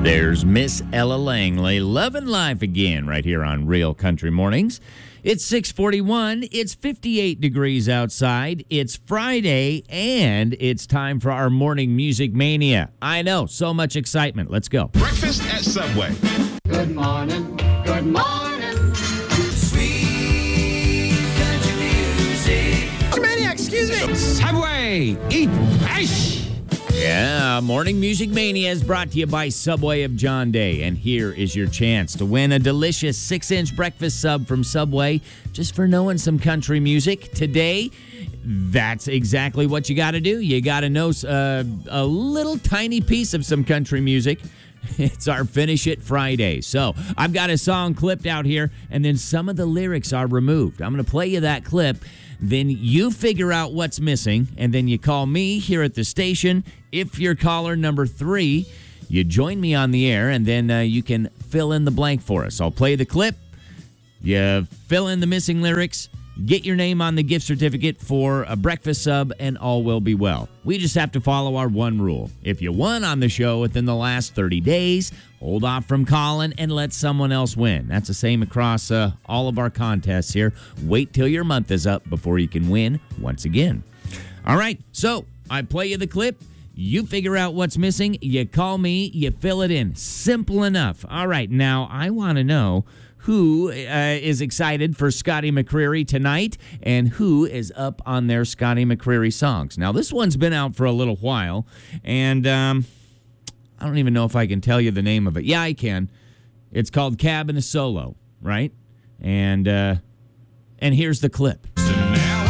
There's Miss Ella Langley, loving life again, right here on Real Country Mornings. It's 6:41. It's 58 degrees outside. It's Friday, and it's time for our morning music mania. I know, so much excitement. Let's go. Breakfast at Subway. Good morning, good morning. Sweet country music. Maniac, excuse me. Subway, eat fresh. Yeah, Morning Music Mania is brought to you by Subway of John Day. And here is your chance to win a delicious 6-inch breakfast sub from Subway just for knowing some country music. Today, that's exactly what you got to do. You got to know a little tiny piece of some country music. It's our Finish It Friday. So I've got a song clipped out here, and then some of the lyrics are removed. I'm going to play you that clip. Then you figure out what's missing, and then you call me here at the station. If you're caller number 3, you join me on the air, and then you can fill in the blank for us. I'll play the clip. You fill in the missing lyrics. Get your name on the gift certificate for a breakfast sub, and all will be well. We just have to follow our one rule. If you won on the show within the last 30 days, hold off from calling and let someone else win. That's the same across all of our contests here. Wait till your month is up before you can win once again. All right, so I play you the clip. You figure out what's missing. You call me. You fill it in. Simple enough. All right, now I want to know who is excited for Scotty McCreery tonight and who is up on their Scotty McCreery songs. Now, this one's been out for a little while, and I don't even know if I can tell you the name of it. Yeah, I can. It's called Cab in a Solo, right? And here's the clip.